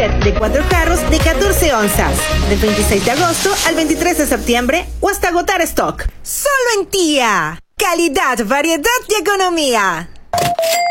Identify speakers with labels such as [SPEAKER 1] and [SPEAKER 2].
[SPEAKER 1] set de 4 jarros de 14 onzas. Del 26 de agosto al 23 de septiembre o hasta agotar stock. Solo en Tía. Calidad, variedad y economía.